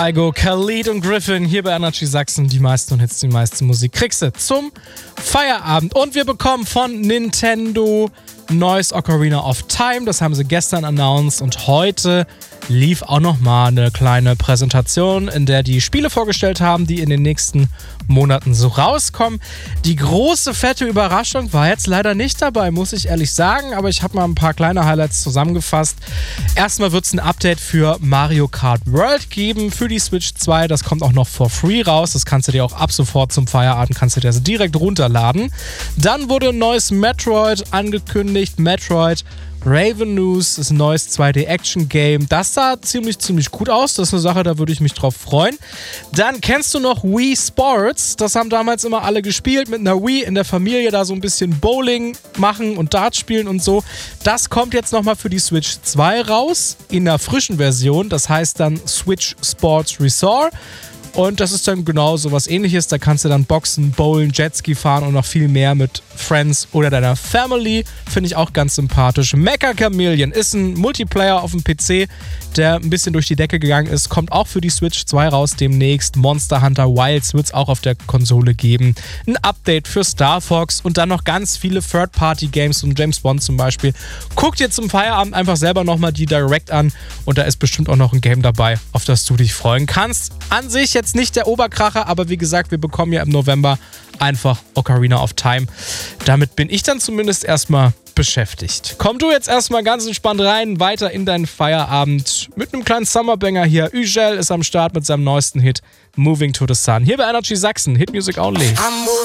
Kygo, Khalid und Griffin hier bei Energy Sachsen. Die meisten Hits, die meiste Musik kriegst du zum Feierabend. Und wir bekommen von Nintendo neues Ocarina of Time. Das haben sie gestern announced und heute lief auch nochmal eine kleine Präsentation, in der die Spiele vorgestellt haben, die in den nächsten Monaten so rauskommen. Die große, fette Überraschung war jetzt leider nicht dabei, muss ich ehrlich sagen, aber ich habe mal ein paar kleine Highlights zusammengefasst. Erstmal wird es ein Update für Mario Kart World geben, für die Switch 2. Das kommt auch noch for free raus. Das kannst du dir auch ab sofort zum Feierabend, kannst du dir das direkt runterladen. Dann wurde ein neues Metroid angekündigt, Metroid Raven News ist ein neues 2D-Action-Game. Das sah ziemlich gut aus. Das ist eine Sache, da würde ich mich drauf freuen. Dann kennst du noch Wii Sports. Das haben damals immer alle gespielt mit einer Wii in der Familie, da so ein bisschen Bowling machen und Dart spielen und so. Das kommt jetzt nochmal für die Switch 2 raus, in einer frischen Version. Das heißt dann Switch Sports Resort. Und das ist dann genau so was Ähnliches. Da kannst du dann boxen, bowlen, Jetski fahren und noch viel mehr mit Friends oder deiner Family. Finde ich auch ganz sympathisch. Mecha Chameleon ist ein Multiplayer auf dem PC, der ein bisschen durch die Decke gegangen ist. Kommt auch für die Switch 2 raus demnächst. Monster Hunter Wilds wird es auch auf der Konsole geben. Ein Update für Star Fox und dann noch ganz viele Third-Party-Games und James Bond zum Beispiel. Guckt dir zum Feierabend einfach selber nochmal die Direct an und da ist bestimmt auch noch ein Game dabei, auf das du dich freuen kannst. An sich jetzt nicht der Oberkracher, aber wie gesagt, wir bekommen ja im November einfach Ocarina of Time. Damit bin ich dann zumindest erstmal beschäftigt. Komm du jetzt erstmal ganz entspannt rein, weiter in deinen Feierabend mit einem kleinen Summerbanger hier. Ügel ist am Start mit seinem neuesten Hit Moving to the Sun. Hier bei Energy Sachsen, Hit Music Only.